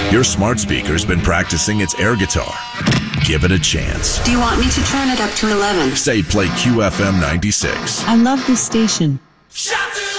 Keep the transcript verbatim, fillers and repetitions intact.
Your smart speaker's been practicing its air guitar. Give it a chance. Do you want me to turn it up to eleven? Say play Q F M ninety-six. I love this station. Shut